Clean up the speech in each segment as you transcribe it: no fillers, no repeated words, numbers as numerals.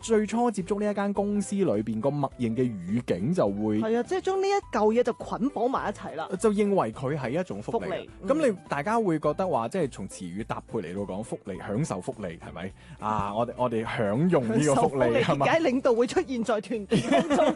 最初接觸呢一間公司裏邊個默認嘅語境就會係啊，即係將呢一嚿嘢就捆綁埋一齊啦。 就認為佢係一種福利。 福利咁你大家會覺得話，即係從詞語搭配嚟到講福利，享受福利係咪啊？我哋享用呢個福利係嘛？ 點解領導會出現在團建當中？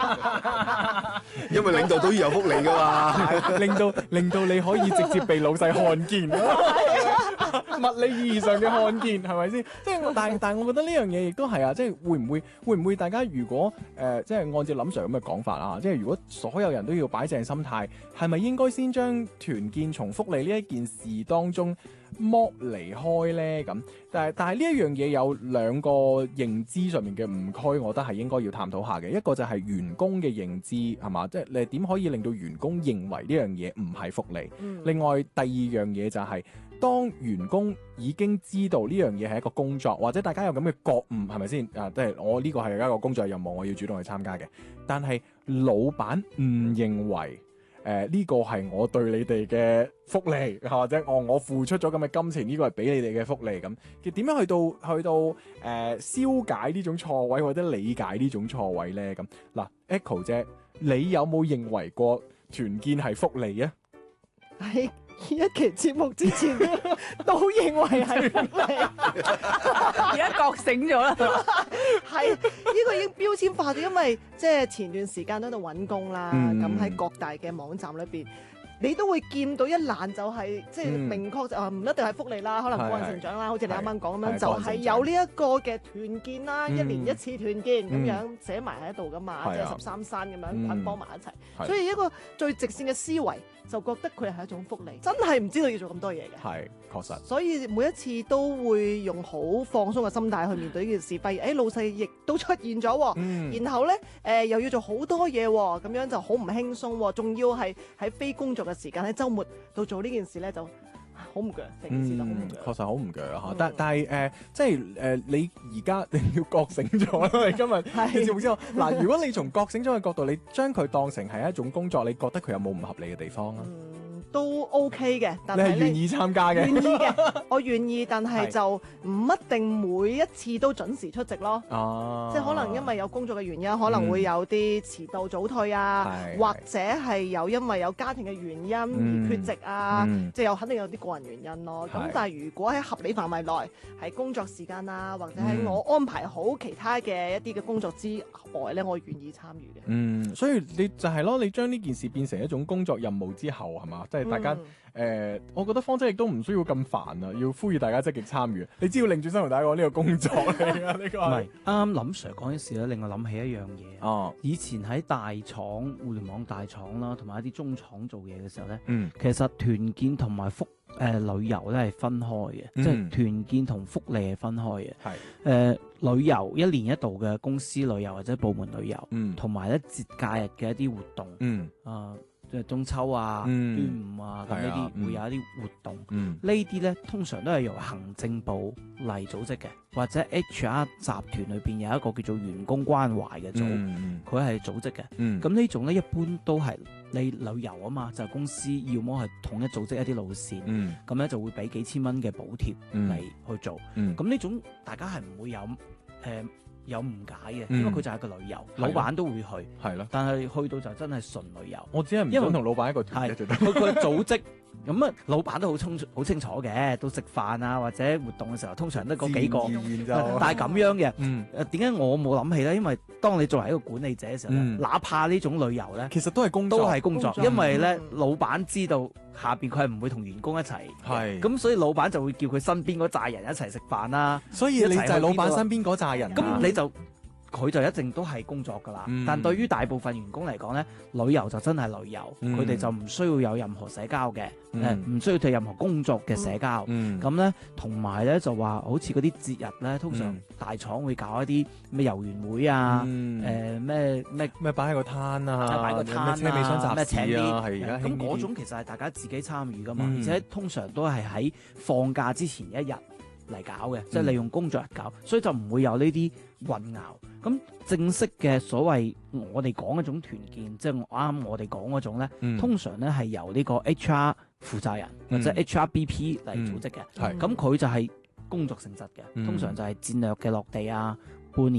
因為領導都要有福利噶嘛， 令到你可以直接被老細看見，物理意義上嘅看見係咪先？即係但係我覺得呢樣嘢亦都係啊，即係會唔會大家如果即係按照林 Sir 咁嘅講法啊，即係如果所有人都要擺正心態，係咪應該先將團建從福利呢一件事當中剝離開呢？咁但係呢一樣嘢有兩個認知上面嘅誤區，我覺得係應該要探討下嘅。一個就係員工嘅認知係嘛，即係你點可以令到員工認為呢樣嘢唔係福利？另外第二樣嘢就係當員工已經知道呢樣嘢係一個工作，或者大家有咁嘅覺悟，係咪先？啊，即係我呢個係一個工作任務，我要主動去參加嘅。但係老闆唔認為呢個係我對你哋嘅福利，或者我付出咗咁嘅金錢，呢個係俾你哋嘅福利咁。點樣去到消解呢種錯位，或者理解呢種錯位呢？咁嗱，Echo 姐，你有冇認為過團建係福利啊？ 喺呢一期節目之前都認為係福利， 而家覺醒咗啦。 係呢個已經標籤化咗，因為即係前段時間都喺度揾工啦，咁喺各大嘅網站裏邊。你都會見到一欄就係即係明確就唔一定係福利啦，可能個人成長啦，好似你啱啱講咁樣，就係有呢一個嘅團建啦，一年一次團建咁樣寫埋喺度噶嘛，即係13山咁樣捆綁埋一齊。所以一個最直線嘅思維就覺得佢係一種福利，真係唔知道要做咁多嘢嘅。 係確實。所以每一次都會用好放鬆嘅心態去面對呢件事，發現老細亦都出現咗，然後咧又要做好多嘢，咁樣就好唔輕鬆，仲要係喺非工作嘅時間喺週末度做呢件事咧，就好唔鋸，成件事都好唔鋸。 確實好唔鋸啊！但係即係你而家你要覺醒咗啦！你今日你知唔知道？嗱，如果你從覺醒咗嘅角度，你將佢當成係一種工作，你覺得佢有冇唔合理嘅地方啊？ 都 OK 嘅，但係你係願意參加嘅？ 願意嘅，我願意，但係就唔一定每一次都準時出席咯。即係可能因為有工作嘅原因，可能會有啲遲到早退啊，或者係因為有家庭嘅原因而缺席啊，即係有肯定有啲個人原因咯。咁但係如果喺合理範圍內，喺工作時間啊，或者喺我安排好其他嘅一啲嘅工作之外咧，我願意參與嘅。 所以你就係咯，你將呢件事變成一種工作任務之後，係嘛？即係大家我覺得方姐亦都唔需要咁煩啊，要呼籲大家積極參與。你只要擰轉身同大家講呢個工作嚟㗎，呢個唔係啱啱林 Sir 講啲事咧，令我諗起一樣嘢。 哦， 以前喺大廠、互聯網大廠啦，同埋一啲中廠做嘢嘅時候咧，其實團建同埋旅遊咧係分開嘅，即係團建同福利係分開嘅。 係旅遊一年一度嘅公司旅遊或者部門旅遊，同埋咧節假日嘅一啲活動，即係中秋啊、端午啊咁呢啲會有一啲活動。呢啲咧通常都係由行政部嚟組織嘅，或者 HR 集團裏邊有一個叫做員工關懷嘅組，佢係組織嘅。咁呢種咧一般都係你旅遊啊嘛，就係公司要麼係統一組織一啲路線，咁咧就會俾幾千蚊嘅補貼嚟去做。咁呢種大家係唔會有誤解嘅，因為佢就係個旅遊，老闆都會去，係咯。但係去到就真係純旅遊。 我只係唔想同老闆一個團嘅， 佢個組織咁啊，老闆都好清楚嘅，到食飯啊或者活動嘅時候，通常都嗰幾個。但係咁樣嘅，點解我冇諗起咧？因為當你作為一個管理者嘅時候咧，哪怕呢種旅遊咧， 其實都係工作， 因為咧老闆知道下邊佢係唔會同員工一齊，咁所以老闆就會叫佢身邊嗰扎人一齊食飯啦。 所以你就係老闆身邊嗰扎人， 咁你就。佢就一定都係工作㗎啦，但對於大部分員工嚟講咧，旅遊就真係旅遊，佢哋就唔需要有任何社交嘅，唔需要對任何工作嘅社交。咁咧，同埋咧就話好似嗰啲節日咧，通常大廠會搞一啲咩遊園會啊，咩擺喺個攤啊， 擺個攤啊， 車尾箱集咩請啲， 係而家咁嗰種其實係大家自己參與㗎嘛，而且通常都係喺放假之前一日嚟搞嘅，即係利用工作日搞，所以就唔會有呢啲混淆。咁正式嘅所謂我哋講嗰種團建，即係啱我哋講嗰種咧，通常咧係由呢個 HR 負責人或者 HRBP 嚟組織嘅，咁佢就係工作性質嘅，通常就係戰略嘅落地啊，半年